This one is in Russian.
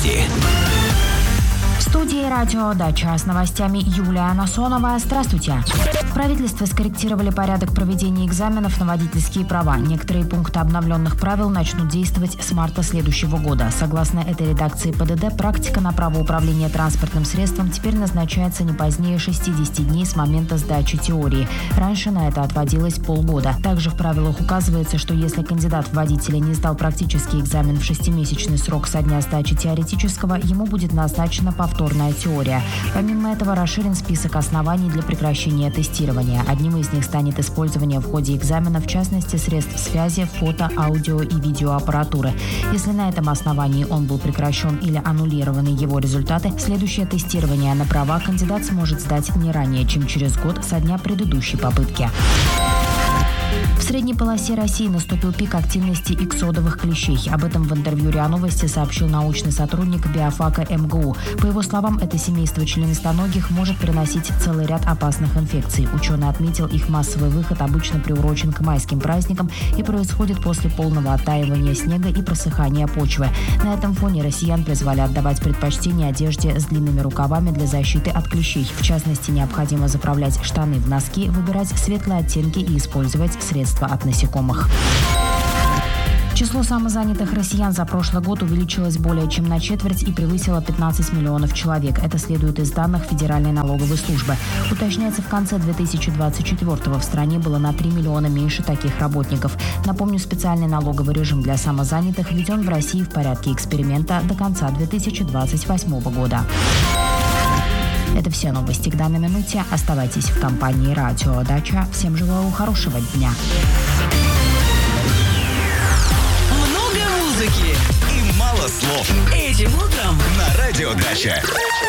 новости. В студии «Радио Дача» с новостями Юлия Насонова. Здравствуйте. Правительство скорректировали порядок проведения экзаменов на водительские права. Некоторые пункты обновленных правил начнут действовать с марта следующего года. Согласно этой редакции ПДД, практика на право управления транспортным средством теперь назначается не позднее 60 дней с момента сдачи теории. Раньше на это отводилось полгода. Также в правилах указывается, что если кандидат в водителя не сдал практический экзамен в 6-месячный срок со дня сдачи теоретического, ему будет назначена повторная теория. Помимо этого, расширен список оснований для прекращения тестирования. Одним из них станет использование в ходе экзамена, в частности, средств связи, фото, аудио и видеоаппаратуры. Если на этом основании он был прекращен или аннулированы его результаты, следующее тестирование на права кандидат сможет сдать не ранее, чем через год со дня предыдущей попытки. В средней полосе России наступил пик активности иксодовых клещей. Об этом в интервью РИА Новости сообщил научный сотрудник биофака МГУ. По его словам, это семейство членистоногих может переносить целый ряд опасных инфекций. Ученый отметил, их массовый выход обычно приурочен к майским праздникам и происходит после полного оттаивания снега и просыхания почвы. На этом фоне россиян призвали отдавать предпочтение одежде с длинными рукавами для защиты от клещей. В частности, необходимо заправлять штаны в носки, выбирать светлые оттенки и использовать средства от насекомых. Число самозанятых россиян за прошлый год увеличилось более чем на четверть и превысило 15 миллионов человек. Это следует из данных Федеральной налоговой службы. Уточняется, в конце 2024-го в стране было на 3 миллиона меньше таких работников. Напомню, специальный налоговый режим для самозанятых введен в России в порядке эксперимента до конца 2028 года. Это все новости к данной минуте. Оставайтесь в компании «Радио Дача». Всем желаю хорошего дня. Много музыки и мало слов. Этим утром на Радио Дача.